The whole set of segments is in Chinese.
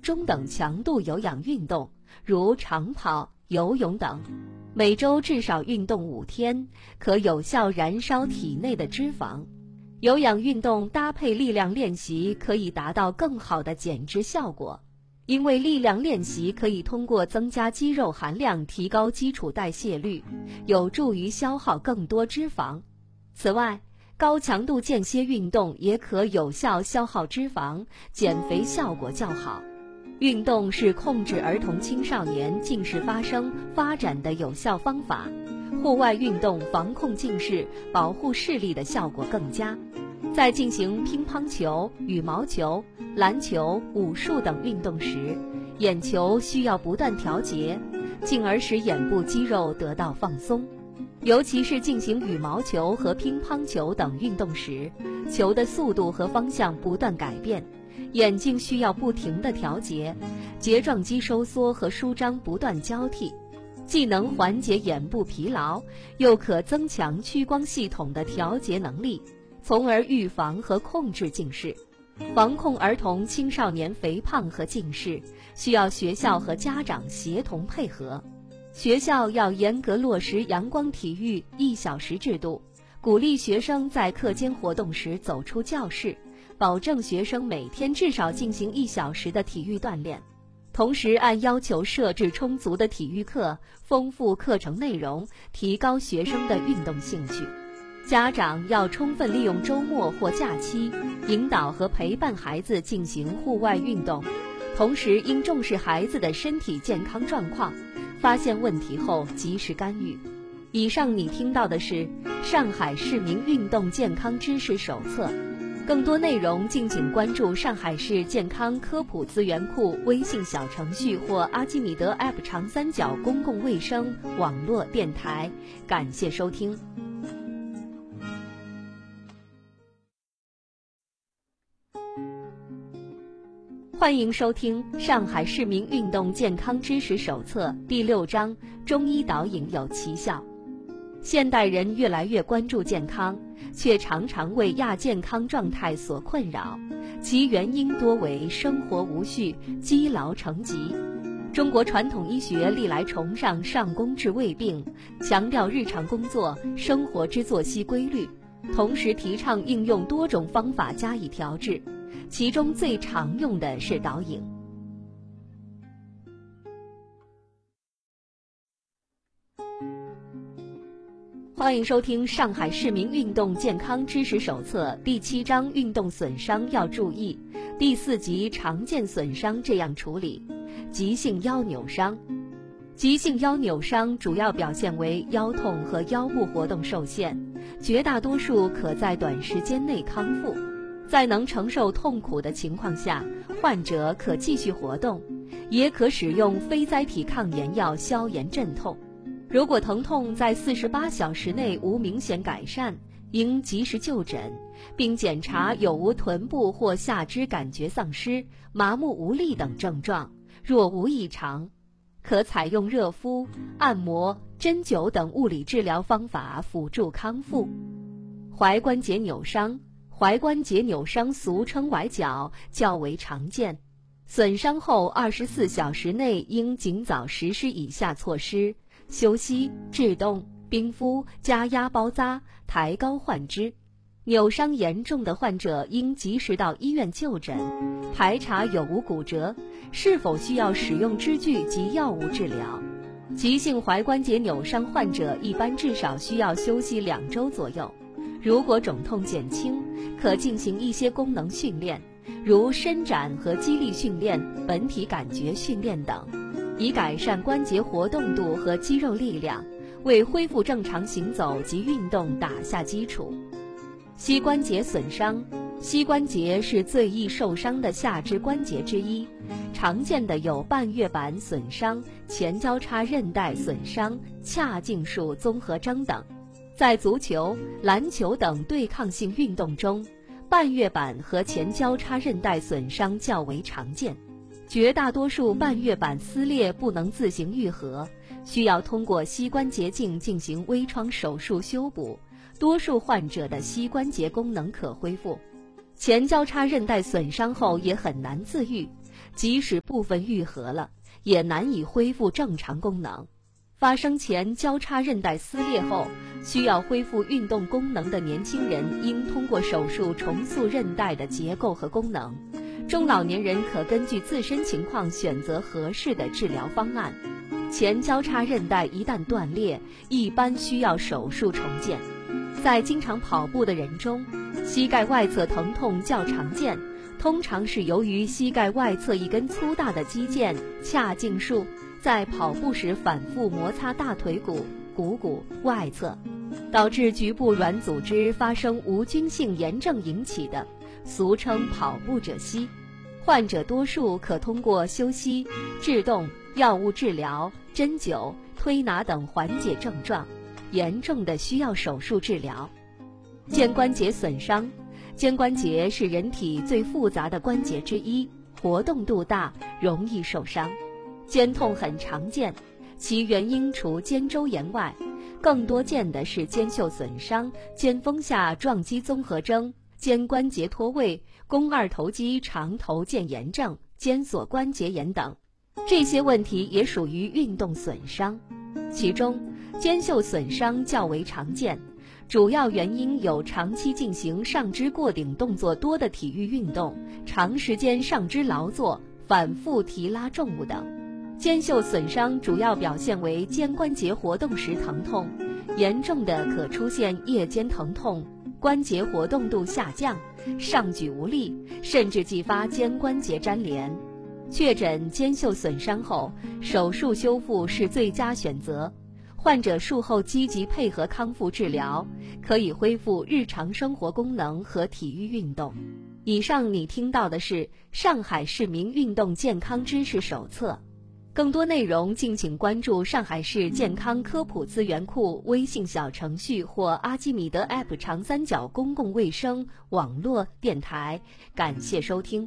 中等强度有氧运动，如长跑、游泳等，每周至少运动5天，可有效燃烧体内的脂肪。有氧运动搭配力量练习，可以达到更好的减脂效果。因为力量练习可以通过增加肌肉含量提高基础代谢率，有助于消耗更多脂肪。此外，高强度间歇运动也可有效消耗脂肪，减肥效果较好。运动是控制儿童青少年近视发生发展的有效方法，户外运动防控近视、保护视力的效果更佳。在进行乒乓球、羽毛球、篮球、武术等运动时，眼球需要不断调节，进而使眼部肌肉得到放松。尤其是进行羽毛球和乒乓球等运动时，球的速度和方向不断改变，眼睛需要不停地调节，睫状肌收缩和舒张不断交替，既能缓解眼部疲劳，又可增强屈光系统的调节能力，从而预防和控制近视。防控儿童青少年肥胖和近视，需要学校和家长协同配合。学校要严格落实阳光体育1小时制度，鼓励学生在课间活动时走出教室，保证学生每天至少进行1小时的体育锻炼。同时按要求设置充足的体育课，丰富课程内容，提高学生的运动兴趣。家长要充分利用周末或假期，引导和陪伴孩子进行户外运动，同时应重视孩子的身体健康状况，发现问题后及时干预。以上你听到的是上海市民运动健康知识手册，更多内容敬请关注上海市健康科普资源库微信小程序或阿基米德 App 长三角公共卫生网络电台。感谢收听。欢迎收听《上海市民运动健康知识手册》第6章：中医导引有奇效。现代人越来越关注健康，却常常为亚健康状态所困扰，其原因多为生活无序、积劳成疾。中国传统医学历来崇尚上工治未病，强调日常工作、生活之作息规律，同时提倡应用多种方法加以调治。其中最常用的是导引。欢迎收听《上海市民运动健康知识手册》第7章：运动损伤要注意。第4集：常见损伤这样处理。急性腰扭伤。急性腰扭伤主要表现为腰痛和腰部活动受限，绝大多数可在短时间内康复。在能承受痛苦的情况下，患者可继续活动，也可使用非甾体抗炎药消炎镇痛。如果疼痛在48小时内无明显改善，应及时就诊，并检查有无臀部或下肢感觉丧失、麻木无力等症状。若无异常，可采用热敷、按摩、针灸等物理治疗方法辅助康复。踝关节扭伤。踝关节扭伤俗称崴脚，较为常见。损伤后24小时内应尽早实施以下措施：休息、制冻、冰敷、加压包扎、抬高患肢。扭伤严重的患者应及时到医院就诊，排查有无骨折，是否需要使用支具及药物治疗。急性踝关节扭伤患者一般至少需要休息2周左右。如果肿痛减轻，可进行一些功能训练，如伸展和肌力训练、本体感觉训练等，以改善关节活动度和肌肉力量，为恢复正常行走及运动打下基础。膝关节损伤。膝关节是最易受伤的下肢关节之一，常见的有半月板损伤、前交叉韧带损伤、髂胫束综合征等。在足球、篮球等对抗性运动中，半月板和前交叉韧带损伤较为常见。绝大多数半月板撕裂不能自行愈合，需要通过膝关节镜进行微创手术修补，多数患者的膝关节功能可恢复。前交叉韧带损伤后也很难自愈， 即使部分愈合了，也难以恢复正常功能。发生前交叉韧带撕裂后，需要恢复运动功能的年轻人应通过手术重塑韧带的结构和功能。中老年人可根据自身情况选择合适的治疗方案。前交叉韧带一旦断裂，一般需要手术重建。在经常跑步的人中，膝盖外侧疼痛较常见，通常是由于膝盖外侧一根粗大的肌腱髂胫束在跑步时反复摩擦大腿骨、股骨外侧，导致局部软组织发生无菌性炎症引起的，俗称跑步者膝。患者多数可通过休息、制动、药物治疗、针灸、推拿等缓解症状，严重的需要手术治疗。肩关节损伤，肩关节是人体最复杂的关节之一，活动度大，容易受伤。肩痛很常见，其原因除肩周炎外，更多见的是肩袖损伤、肩峰下撞击综合征、肩关节脱位、肱二头肌长头腱炎症、肩锁关节炎等。这些问题也属于运动损伤，其中肩袖损伤较为常见，主要原因有长期进行上肢过顶动作多的体育运动、长时间上肢劳作、反复提拉重物等。肩袖损伤主要表现为肩关节活动时疼痛，严重的可出现夜间疼痛、关节活动度下降、上举无力，甚至继发肩关节粘连。确诊肩袖损伤后，手术修复是最佳选择。患者术后积极配合康复治疗，可以恢复日常生活功能和体育运动。以上你听到的是上海市民运动健康知识手册。更多内容敬请关注上海市健康科普资源库微信小程序或阿基米德 App 长三角公共卫生网络电台。感谢收听。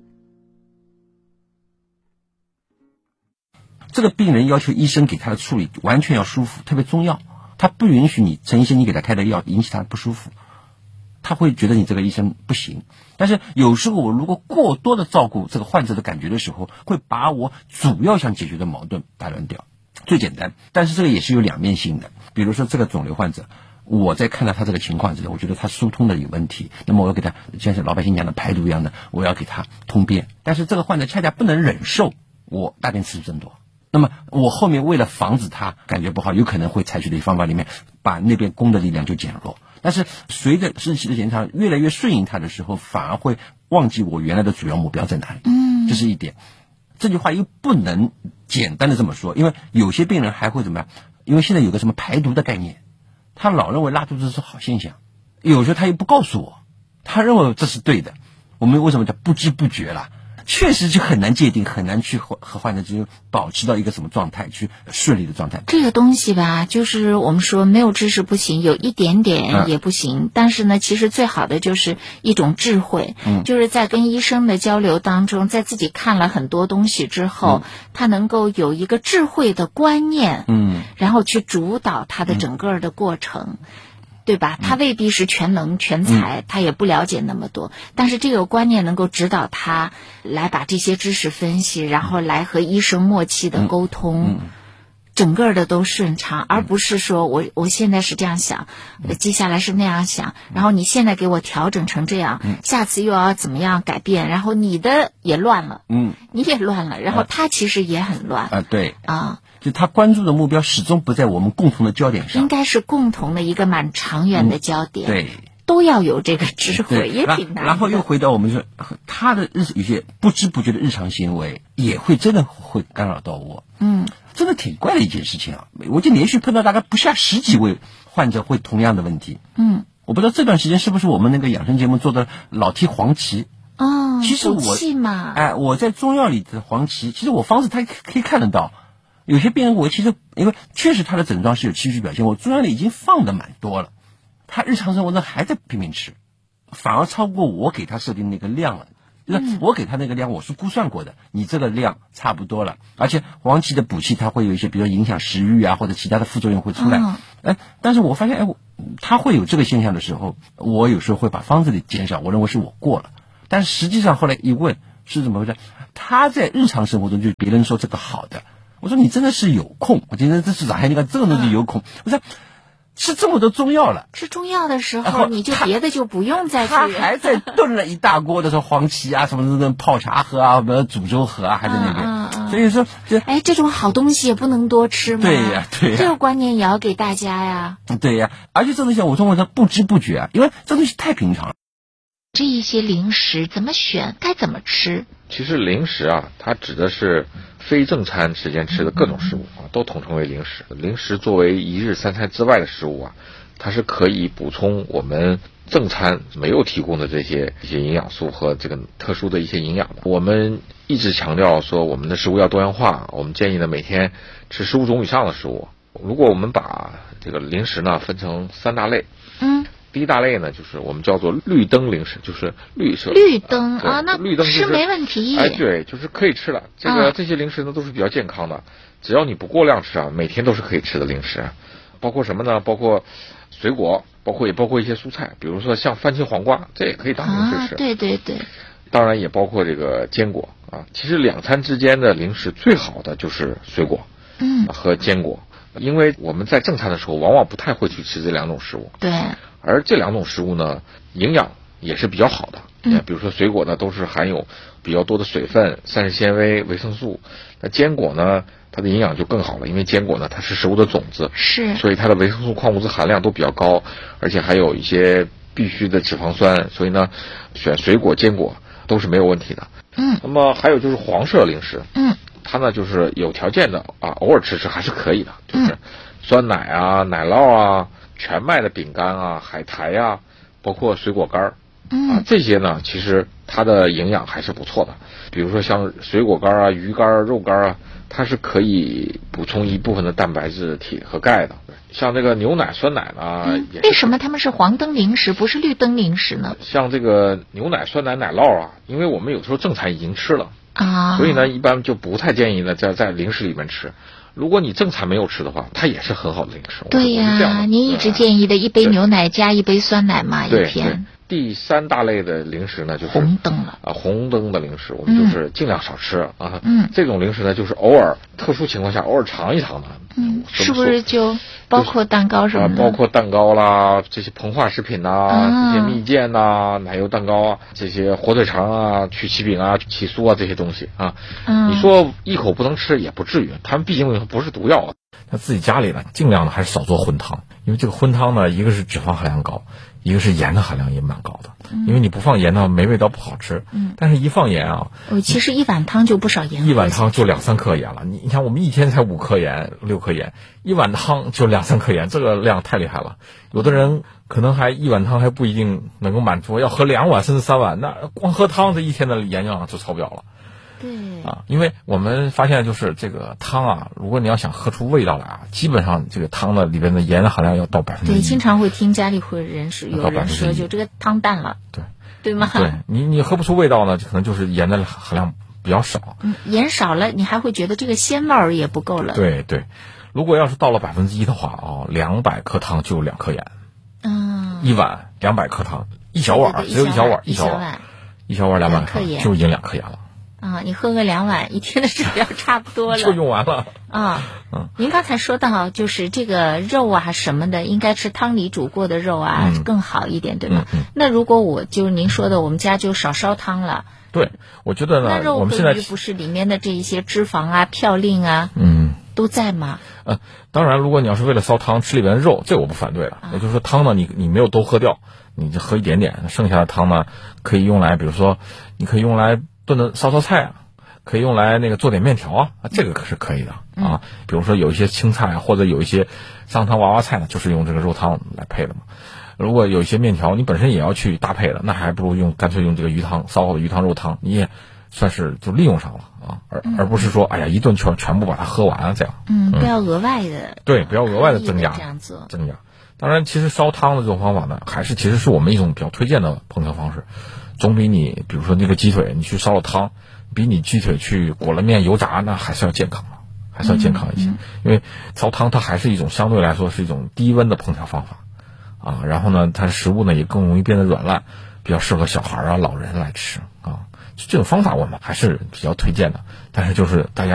这个病人要求医生给他的处理完全要舒服，特别中药，他不允许你陈医生你给他开的药引起他不舒服，他会觉得你这个医生不行。但是有时候我如果过多的照顾这个患者的感觉的时候，会把我主要想解决的矛盾打乱掉。最简单，但是这个也是有两面性的。比如说这个肿瘤患者，我在看到他这个情况之后，我觉得他疏通的有问题，那么我要给他像是老百姓讲的排毒一样的，我要给他通便。但是这个患者恰恰不能忍受我大便次数增多，那么我后面为了防止他感觉不好，有可能会采取的方法里面把那边攻的力量就减弱。但是随着日期的延长，越来越顺应他的时候，反而会忘记我原来的主要目标在哪里。这是一点。这句话又不能简单的这么说，因为有些病人还会怎么样？因为现在有个什么排毒的概念，他老认为拉肚子是好现象，有时候他又不告诉我，他认为这是对的。我们为什么叫不知不觉啦？确实就很难界定，很难去和患者之间保持到一个什么状态，去顺利的状态。 这个东西吧，就是我们说没有知识不行，有一点点也不行。但是呢，其实最好的就是一种智慧，就是在跟医生的交流当中，在自己看了很多东西之后，他能够有一个智慧的观念，然后去主导他的整个的过程。对吧？他未必是全能全才，他也不了解那么多，但是这个观念能够指导他来把这些知识分析，然后来和医生默契的沟通，整个的都顺畅，而不是说我现在是这样想，接下来是那样想，然后你现在给我调整成这样，下次又要怎么样改变，然后你的也乱了，你也乱了，然后他其实也很乱对就他关注的目标始终不在我们共同的焦点上， 应该是共同的一个蛮长远的焦点。 对， 都要有这个智慧，也挺难的。 然后又回到我们说，他的有些不知不觉的日常行为，也会真的会干扰到我。真的挺怪的一件事情啊！我就连续碰到大概不下10几位患者会同样的问题。我不知道这段时间是不是我们那个养生节目做的老提黄芪。其实我在中药里的黄芪，其实我方子他可以看得到。有些病人我其实因为确实他的症状是有气虚表现，我中药里已经放的蛮多了，他日常生活中还在拼命吃，反而超过我给他设定那个量了。就是我给他那个量我是估算过的，你这个量差不多了，而且黄芪的补气它会有一些比如影响食欲啊或者其他的副作用会出来。但是我发现它会有这个现象的时候，我有时候会把方子里减少，我认为是我过了，但是实际上后来一问， 是怎么回事？他在日常生活中就别人说这个好的，我说你真的是有空，我今天这是还那个这个东西有空，我说吃这么多中药了， 吃中药的时候你就别的就不用再去。 他还在炖了一大锅的说黄芪啊什么的泡茶喝啊，什么煮粥喝啊，还在那边。所以说这种好东西也不能多吃吗？ 对呀， 这个观念也要给大家呀。 对呀，而且这东西我说不知不觉，因为这东西太平常了。 这一些零食怎么选，该怎么吃？ 其实零食啊，它指的是非正餐时间吃的各种食物啊，都统称为零食。零食作为一日三餐之外的食物啊，它是可以补充我们正餐没有提供的一些营养素和这个特殊的一些营养的。我们一直强调说我们的食物要多样化，我们建议呢每天吃15种以上的食物。如果我们把这个零食呢分成3大类，第一大类呢，就是我们叫做绿灯零食，就是绿色。 绿灯啊，那绿灯吃没问题。 对，就是可以吃的。这些零食呢都是比较健康的，只要你不过量吃啊，每天都是可以吃的零食。包括什么呢？包括水果，包括一些蔬菜，比如说像番茄、黄瓜，这也可以当零食吃。 对。 当然也包括这个坚果啊。其实2餐之间的零食最好的就是水果，和坚果。因为我们在正餐的时候往往不太会去吃这2种食物， 对， 而这2种食物呢，营养也是比较好的。比如说水果呢，都是含有比较多的水分、膳食纤维、维生素。那坚果呢，它的营养就更好了，因为坚果呢它是食物的种子，所以它的维生素、矿物质含量都比较高，而且还有一些必需的脂肪酸，所以呢，选水果、坚果都是没有问题的。那么还有就是黄色零食，它呢就是有条件的啊，偶尔吃还是可以的，就是酸奶啊、奶酪啊、全麦的饼干啊、海苔啊，包括水果干这些呢其实它的营养还是不错的。比如说像水果干啊、鱼干、肉干啊，它是可以补充一部分的蛋白质、铁和钙的。像这个牛奶、酸奶呢， 为什么他们是黄灯零食不是绿灯零食呢？ 像这个牛奶、酸奶、奶酪啊，因为我们有时候正餐已经吃了所以呢一般就不太建议呢在零食里面吃。如果你正餐没有吃的话，它也是很好的零食。 对呀，您一直建议的一杯牛奶加一杯酸奶嘛，一天。 第3大类的零食呢，就是红灯了红灯的零食，我们就是尽量少吃啊。这种零食呢，就是偶尔特殊情况下偶尔尝一尝的。 是不是就包括蛋糕什么的？ 包括蛋糕啦，这些膨化食品呐，这些蜜饯呐，奶油蛋糕啊，这些火腿肠啊、曲奇饼啊、起酥啊这些东西啊。你说一口不能吃也不至于，他们毕竟不是毒药啊。 那自己家里呢，尽量的还是少做荤汤，因为这个荤汤呢，一个是脂肪含量高，一个是盐的含量也蛮高的。因为你不放盐呢，没味道，不好吃。但是一放盐啊， 其实1碗汤就不少盐， 一碗汤就2-3克盐了。你看我们一天才5克盐、6克盐，一碗汤就2-3克盐，这个量太厉害了。有的人可能还一碗汤还不一定能够满足，要喝2碗甚至3碗，那光喝汤这一天的盐量就超标了。 对因为我们发现就是这个汤啊，如果你要想喝出味道来啊，基本上这个汤的里边的盐的含量要到1%。 对，经常会听家里有人说，就这个汤淡了，对吗？ 对，你喝不出味道呢，可能就是盐的含量比较少。 盐少了，你还会觉得这个鲜味儿也不够了。 对，如果要是到了1%的话200克汤就2克盐。一碗200克汤，一小碗，只有一小碗200克，就已经2克盐了。 你喝个2碗，一天的食量差不多了， 就用完了。 您刚才说到，就是这个肉啊什么的，应该吃汤里煮过的肉啊，更好一点，对吗？那如果就是您说的，我们家就少烧汤了。 对，我觉得呢， 那肉我们现在不是里面的这一些脂肪啊、嘌呤啊，都在吗？ 当然，如果你要是为了烧汤吃里边的肉，这我不反对了。也就是说，汤呢，你没有都喝掉，你就喝一点点，剩下的汤呢，可以用来，比如说，你可以用来炖的烧菜啊，可以用来那个做点面条啊，这个可是可以的啊。比如说有一些青菜或者有一些上汤娃娃菜呢，就是用这个肉汤来配的嘛。如果有一些面条你本身也要去搭配的，那还不如干脆用这个鱼汤，烧好的鱼汤肉汤，你也算是就利用上了啊，而不是说哎呀一顿全部把它喝完了这样。 不要额外的。 对，不要额外的增加这样做。 增加。当然，其实烧汤的这种方法呢，其实是我们一种比较推荐的烹调方式。总比你比如说那个鸡腿你去烧了汤，比你鸡腿去裹了面油炸那还是要健康一些。因为烧汤它还是一种相对来说是一种低温的烹调方法然后呢它食物呢也更容易变得软烂，比较适合小孩啊老人来吃这种方法我们还是比较推荐的。但是就是大家